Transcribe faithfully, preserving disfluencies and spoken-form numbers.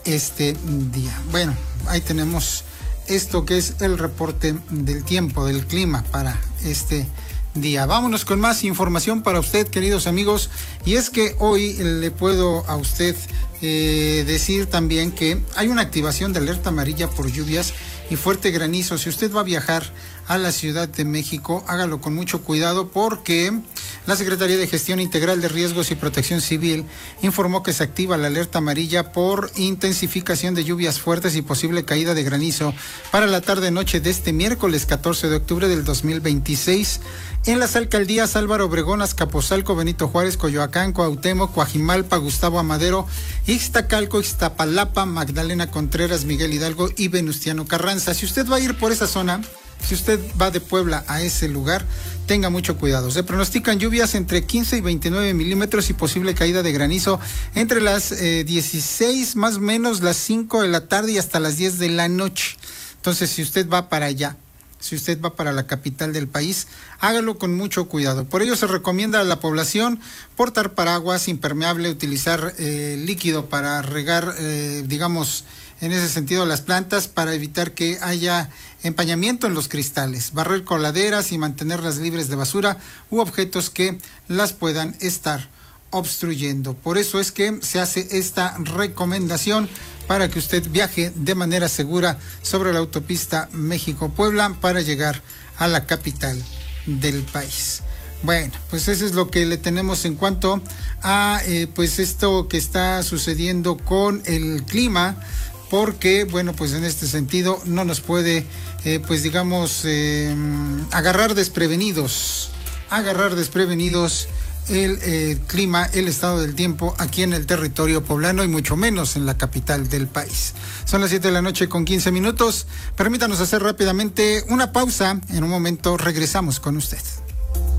este día. Bueno, ahí tenemos esto que es el reporte del tiempo, del clima para este día. Vámonos con más información para usted, queridos amigos, y es que hoy le puedo a usted eh, decir también que hay una activación de alerta amarilla por lluvias y fuerte granizo. Si usted va a viajar a la Ciudad de México, hágalo con mucho cuidado, porque la Secretaría de Gestión Integral de Riesgos y Protección Civil informó que se activa la alerta amarilla por intensificación de lluvias fuertes y posible caída de granizo para la tarde-noche de este miércoles catorce de octubre del dos mil veintiséis en las alcaldías Álvaro Obregón, Azcapotzalco, Benito Juárez, Coyoacán, Cuauhtémoc, Coajimalpa, Gustavo Amadero, Ixtacalco, Iztapalapa, Magdalena Contreras, Miguel Hidalgo y Venustiano Carranza. Si usted va a ir por esa zona, si usted va de Puebla a ese lugar, tenga mucho cuidado. Se pronostican lluvias entre quince y veintinueve milímetros y posible caída de granizo entre las eh, dieciséis, más o menos las cinco de la tarde y hasta las diez de la noche. Entonces, si usted va para allá, si usted va para la capital del país, hágalo con mucho cuidado. Por ello se recomienda a la población portar paraguas, impermeable, utilizar eh, líquido para regar, eh, digamos, en ese sentido las plantas, para evitar que haya empañamiento en los cristales, barrer coladeras y mantenerlas libres de basura u objetos que las puedan estar obstruyendo. Por eso es que se hace esta recomendación para que usted viaje de manera segura sobre la autopista México-Puebla para llegar a la capital del país. Bueno, pues eso es lo que le tenemos en cuanto a eh, pues esto que está sucediendo con el clima, porque bueno, pues en este sentido no nos puede eh, pues digamos eh, agarrar desprevenidos, agarrar desprevenidos el eh, clima, el estado del tiempo aquí en el territorio poblano y mucho menos en la capital del país. Son las siete de la noche con quince minutos. Permítanos hacer rápidamente una pausa. En un momento regresamos con usted.